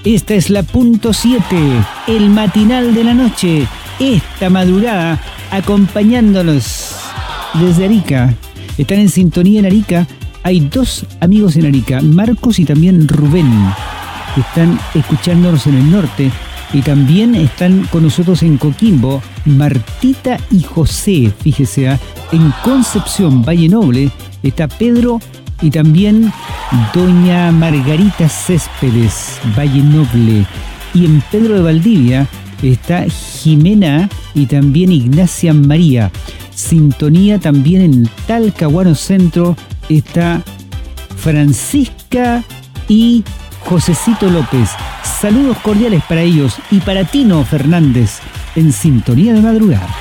Esta es la punto 7, el matinal de la noche, esta madrugada, acompañándonos desde Arica. Están en sintonía en Arica. Hay dos amigos en Arica, Marcos y también Rubén, que están escuchándonos en el norte. Y también están con nosotros en Coquimbo, Martita y José, fíjese, en Concepción, Valle Noble, está Pedro y también doña Margarita Céspedes, Valle Noble. Y en Pedro de Valdivia está Jimena y también Ignacia María. Sintonía también en Talcahuano Centro está Francisca y Josecito López. Saludos cordiales para ellos y para Tino Fernández en sintonía de madrugada.